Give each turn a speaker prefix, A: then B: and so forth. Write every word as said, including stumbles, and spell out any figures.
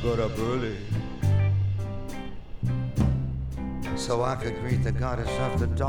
A: got up early so I could greet the goddess of the dawn.